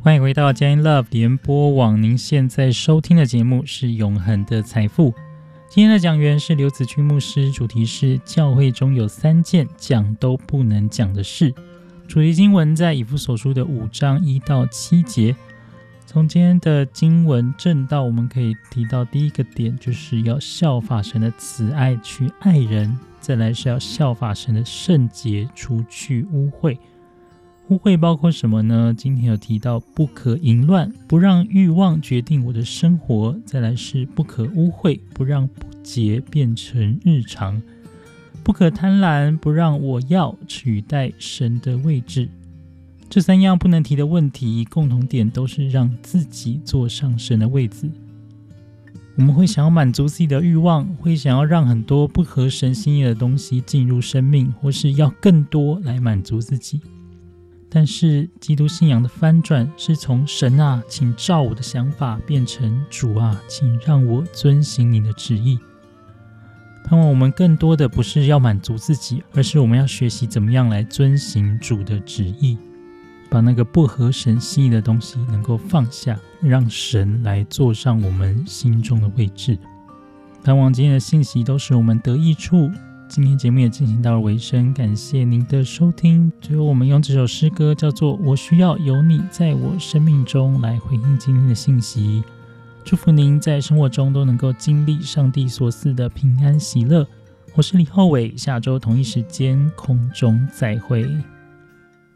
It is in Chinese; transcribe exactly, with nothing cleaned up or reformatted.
欢迎回到佳音 Love 联播网，您现在收听的节目是永恒的财富。今天的讲员是刘子君牧师，主题是教会中有三件讲都不能讲的事。主题经文在以弗所书的五章一到七节。从今天的经文正道，我们可以提到第一个点，就是要效法神的慈爱去爱人，再来是要效法神的圣洁除去污秽。污秽包括什么呢？今天有提到不可淫乱，不让欲望决定我的生活，再来是不可污秽，不让不洁变成日常，不可贪婪，不让我要取代神的位置。这三样不能提的问题，共同点都是让自己坐上神的位置。我们会想要满足自己的欲望，会想要让很多不合神心意的东西进入生命，或是要更多来满足自己。但是基督信仰的翻转是从神啊，请照我的想法，变成主啊，请让我遵行你的旨意。盼望我们更多的不是要满足自己，而是我们要学习怎么样来遵行主的旨意，把那个不合神心意的东西能够放下，让神来坐上我们心中的位置。盼望今天的信息都使我们得益处。今天节目也进行到了尾声，感谢您的收听。最后我们用这首诗歌叫做《我需要有你在我生命中》来回应今天的信息。祝福您在生活中都能够经历上帝所赐的平安喜乐。我是李厚伟，下周同一时间空中再会。